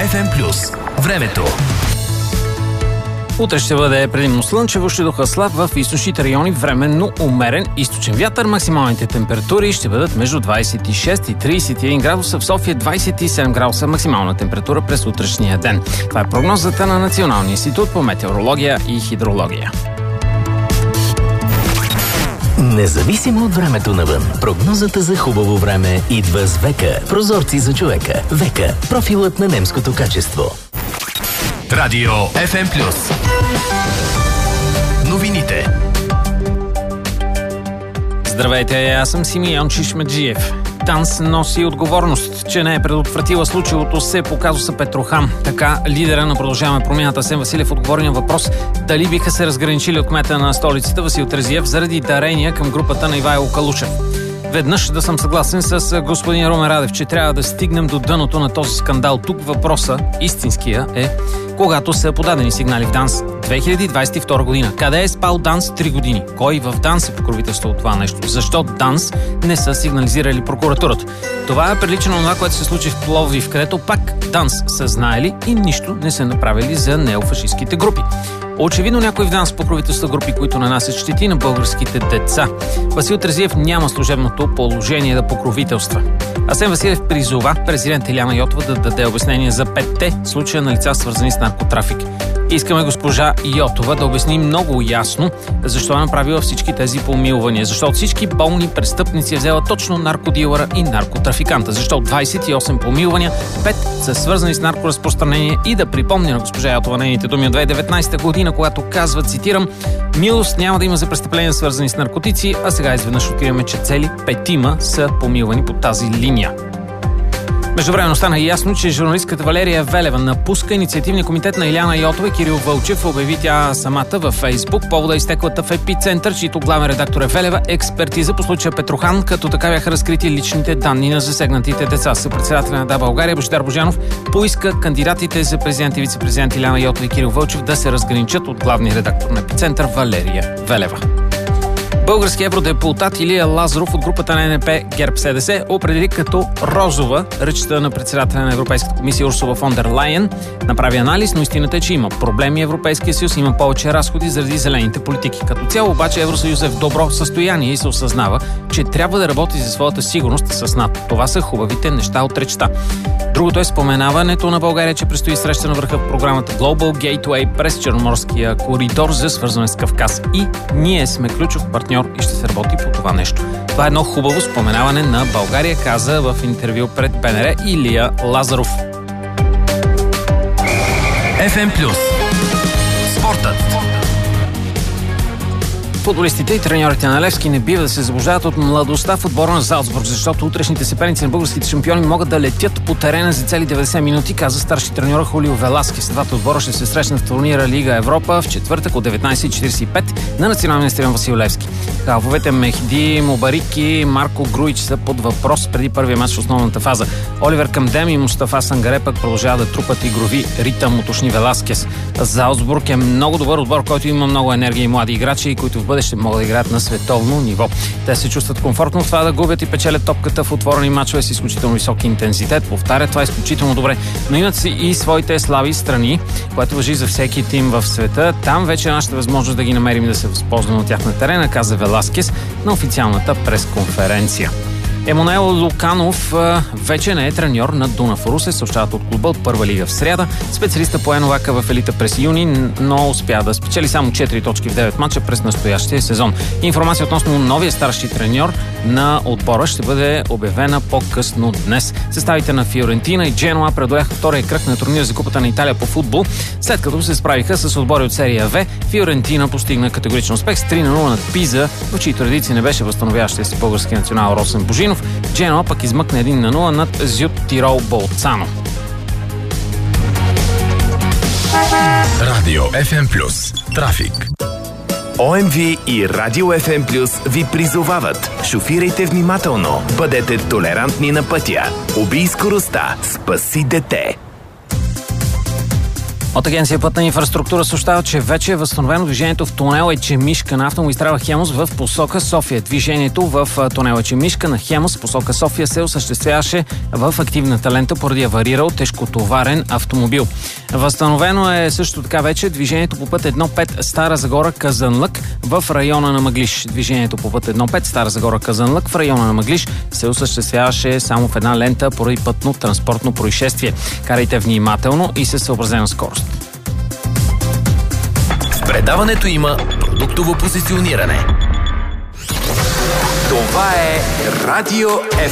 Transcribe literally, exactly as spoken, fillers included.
Еф Ем плюс. Времето. Утре ще бъде предимно слънчево, ще духа слаб в източните райони, временно умерен източен вятър. Максималните температури ще бъдат между двадесет и шест и тридесет и един градуса, в София двадесет и седем градуса максимална температура през утрешния ден. Това е прогнозата на Националния институт по метеорология и хидрология. Независимо от времето навън, прогнозата за хубаво време идва с Века. Прозорци за човека. Века. Профилът на немското качество. Радио Еф Ем плюс. Новините. Здравейте, аз съм Симеон Чишмеджиев. ДАНС носи отговорност, че не е предотвратила случилото се по казуса Петрохан. Така лидера на Продължаваме промяната Асен Василев отговори на въпрос дали биха се разграничили от кмета на столицата Васил Терзиев заради дарения към групата на Ивайло Калушев. Веднъж да съм съгласен с господин Румен Радев, че трябва да стигнем до дъното на този скандал. Тук въпроса, истинския, е когато са подадени сигнали в ДАНС две хиляди двадесет и втора година. Къде е спал ДАНС три години? Кой в ДАНС е покровителствал това нещо? Защо ДАНС не са сигнализирали прокуратурата? Това е прилично на това, което се случи в Пловдив, където пак ДАНС са знаели и нищо не са направили за неофашистските групи. Очевидно някой в ДАНС покровителства групи, които нанасят щети на българските деца. Васил Терзиев няма служебното положение да покровителства. Асен Василев призова президент Илияна Йотова да даде обяснение за петте случая на лица, свързани с наркотрафик. Искаме госпожа Йотова да обясни много ясно защо е направила всички тези помилвания. Защо от всички болни престъпници е взела точно наркодилъра и наркотрафиканта. Защо от двадесет и осем помилвания, пет са свързани с наркоразпространение. И да припомня на госпожа Йотова нейните думи от две хиляди и деветнадесета година, когато казва, цитирам: "Милост няма да има за престъпления, свързани с наркотици", а сега изведнъж откриваме, че цели петима са помилвани по тази линия. Междувременно стана ясно, че журналистката Валерия Велева напуска инициативния комитет на Илияна Йотова и Кирил Вълчев, обяви тя самата във Фейсбук. Повода изтеклата в Епицентър, чието главен редактор е Велева, експертиза по случая Петрохан, като така бяха разкрити личните данни на засегнатите деца. Съпредседателя на Да, България Божидар Божанов поиска кандидатите за президент и вице-президент Илияна Йотова и Кирил Вълчев да се разграничат от главния редактор на Епицентър Валерия Велева. Български евродепутат Илия Лазаров от групата на Ен Еп ГЕРБ-СДС определи като розова речта на председателя на Европейската комисия Урсула фон дер Лайен. Направи анализ, но истината е, че има проблеми. Европейския съюз има повече разходи заради зелените политики. Като цяло обаче Евросъюз е в добро състояние и се осъзнава, че трябва да работи за своята сигурност с НАТО. Това са хубавите неща от речта. Другото е споменаването на България, че предстои среща на върха в програмата Global Gateway през Черноморския коридор за свързване с Кавказ. И ние сме ключов партньор и ще се работи по това нещо. Това е едно хубаво споменаване на България, каза в интервю пред Б Ен Ер Илия Лазаров. Еф Ем плюс. Спортът. Футболистите и треньорите на Левски не бива да се заблуждават от младостта в отбора на Залцбург, защото утрешните съперници на българските шампиони могат да летят по терена за цели деветдесет минути, каза старши треньор Хулио Веласкес. Двата отбора ще се срещнат в турнира Лига Европа в четвъртък от деветнадесет и четиридесет и пет на националния стадион Васил Левски. Халфовете Мехди Мубарик и Марко Груич са под въпрос преди първия мач в основната фаза. Оливер Камдем и Мустафа Сангаре пък продължават да трупат игрови ритъм, уточни Веласкес. Залцбург е много добър отбор, който има много енергия и млади играчи, които в бъдеще могат да играят на световно ниво. Те се чувстват комфортно в това да губят и печелят топката в отворени мачове с изключително висок интензитет. Повтарят това изключително добре, но имат си и своите слаби страни, което важи за всеки тим в света. Там вече е нашата възможност да ги намерим и да се възползваме от тях на терена, каза Веласкес на официалната пресконференция. Емануел Луканов вече не е треньор на Дунав Русе, съобщават от клуба от първа лига в сряда. Специалиста по Еновака в елита през юни, но успя да спечели само четири точки в девет мача през настоящия сезон. Информация относно новия старши треньор на отбора ще бъде обявена по-късно днес. Съставите на Фиорентина и Дженуа преодоляха втория кръг на турнира за Купата на Италия по футбол, след като се справиха с отбори от серия В. Фиорентина постигна категоричен успех с три на нула над Пиза, в чиито редици не беше възстановяващия се български национал Росен Божинов. Дженуа пък измъкна един на нула над Зют Тирол Болцано. Радио Еф Ем плюс. Трафик. О Ем Ви и Радио Еф Ем плюс ви призовават. Шофирайте внимателно. Бъдете толерантни на пътя. Убий скоростта. Спаси дете. От Агенция Пътна инфраструктура съобщава, че вече е възстановено движението в тунел Ечемишка на автомагистрала Хемус в посока София. Движението в тунел Ечемишка на Хемус в посока София се осъществяваше в активната лента поради аварирал тежкотоварен автомобил. Възстановено е също така вече движението по път едно пет Стара Загора Казанлък в района на Мъглиж. Движението по път едно пет Стара Загора Казанлък в района на Мъглиж се осъществяваше само в една лента поради пътно-транспортно происшествие. Карайте внимателно и със съобразена скорост. В предаването има продуктово позициониране. Това е Радио